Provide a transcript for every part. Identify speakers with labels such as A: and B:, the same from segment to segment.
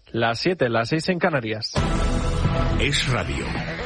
A: Las 7, las 6 en Canarias.
B: Es Radio.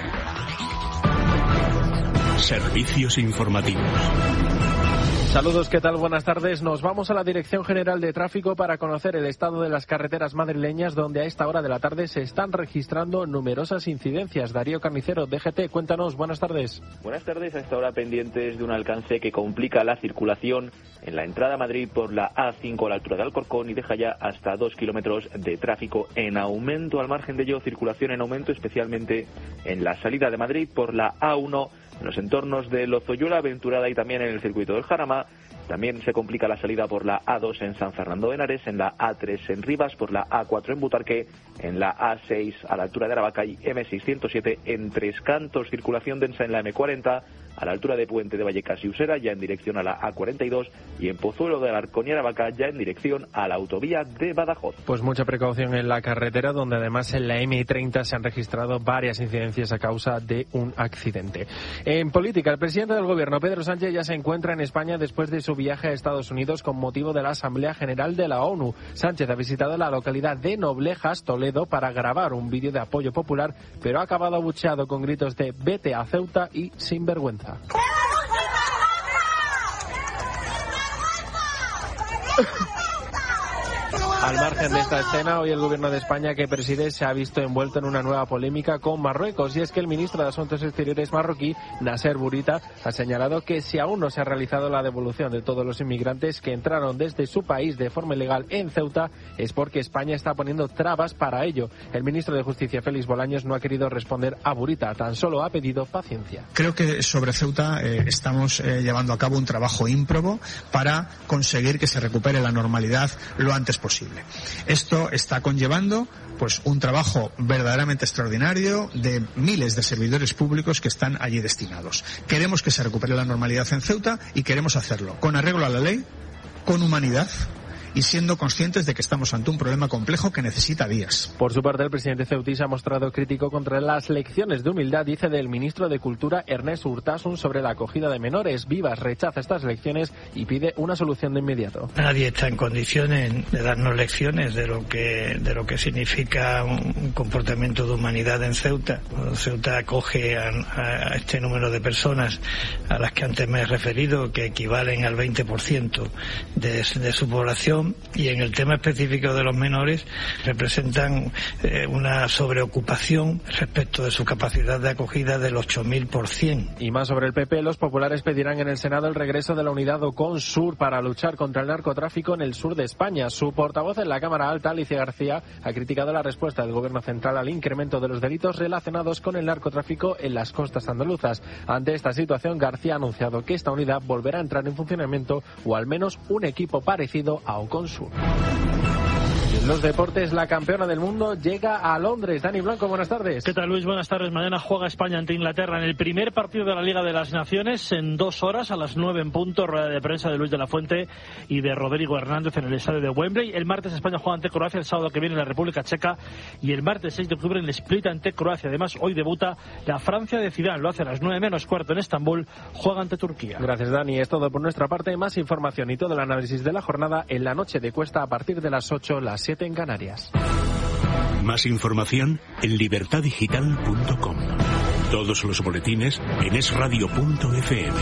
B: Servicios informativos.
A: Saludos, ¿qué tal? Buenas tardes. Nos vamos a la Dirección General de Tráfico para conocer el estado de las carreteras madrileñas, donde a esta hora de la tarde se están registrando numerosas incidencias. Darío Carnicero, DGT, cuéntanos, buenas tardes.
C: Buenas tardes, a esta hora pendientes de un alcance que complica la circulación en la entrada a Madrid por la A5 a la altura de Alcorcón y deja ya hasta 2 kilómetros de tráfico en aumento. Al margen de ello, circulación en aumento, especialmente en la salida de Madrid por la A1, en los entornos de Lozoyuela, Aventurada y también en el circuito del Jarama. También se complica la salida por la A2 en San Fernando de Henares, en la A3 en Rivas, por la A4 en Butarque, en la A6 a la altura de Aravaca y M607 en Tres Cantos. Circulación densa en la M40 a la altura de Puente de Vallecas y Usera, ya en dirección a la A42, y en Pozuelo de Alarcón y Aravaca, ya en dirección a la autovía de Badajoz.
A: Pues mucha precaución en la carretera, donde además en la M30 se han registrado varias incidencias a causa de un accidente. En política, el presidente del gobierno, Pedro Sánchez, ya se encuentra en España después de su viaje a Estados Unidos con motivo de la Asamblea General de la ONU. Sánchez ha visitado la localidad de Noblejas, Toledo, para grabar un vídeo de apoyo popular, pero ha acabado abucheado con gritos de "vete a Ceuta" y "sinvergüenza". Al margen de esta escena, hoy el gobierno de España que preside se ha visto envuelto en una nueva polémica con Marruecos, y es que el ministro de Asuntos Exteriores marroquí, Nasser Bourita, ha señalado que si aún no se ha realizado la devolución de todos los inmigrantes que entraron desde su país de forma ilegal en Ceuta, es porque España está poniendo trabas para ello. El ministro de Justicia, Félix Bolaños, no ha querido responder a Bourita, tan solo ha pedido paciencia.
D: Creo que sobre Ceuta estamos llevando a cabo un trabajo ímprobo para conseguir que se recupere la normalidad lo antes posible. Esto está conllevando pues un trabajo verdaderamente extraordinario de miles de servidores públicos que están allí destinados. Queremos que se recupere la normalidad en Ceuta y queremos hacerlo con arreglo a la ley, con humanidad y siendo conscientes de que estamos ante un problema complejo que necesita días.
A: Por su parte, el presidente ceutí se ha mostrado crítico contra las lecciones de humildad, dice, del ministro de Cultura, Ernest Urtasun, sobre la acogida de menores. Vivas rechaza estas lecciones y pide una solución de inmediato.
E: Nadie está en condiciones de darnos lecciones de lo que significa un comportamiento de humanidad en Ceuta. Ceuta acoge a este número de personas a las que antes me he referido, que equivalen al 20% de su población. Y en el tema específico de los menores representan una sobreocupación respecto de su capacidad de acogida del 8000%.
A: Y más sobre el PP, los populares pedirán en el Senado el regreso de la unidad Ocon-Sur para luchar contra el narcotráfico en el sur de España. Su portavoz en la Cámara Alta, Alicia García, ha criticado la respuesta del Gobierno central al incremento de los delitos relacionados con el narcotráfico en las costas andaluzas. Ante esta situación, García ha anunciado que esta unidad volverá a entrar en funcionamiento, o al menos un equipo parecido a Ocon-Sur. En los deportes, la campeona del mundo llega a Londres. Dani Blanco, buenas tardes.
F: ¿Qué tal, Luis? Buenas tardes. Mañana juega España ante Inglaterra en el primer partido de la Liga de las Naciones en 2 horas, a las 9 en punto. Rueda de prensa de Luis de la Fuente y de Rodrigo Hernández en el estadio de Wembley. El martes España juega ante Croacia, el sábado que viene en la República Checa, y el martes 6 de octubre en el Split ante Croacia. Además, hoy debuta la Francia de Zidane. Lo hace a las 9 menos cuarto en Estambul. Juega ante Turquía.
A: Gracias, Dani. Es todo por nuestra parte. Más información y todo el análisis de la jornada en la noche de Cuesta a partir de las 8, las 7 en Canarias.
B: Más información en libertadigital.com. Todos los boletines en esradio.fm.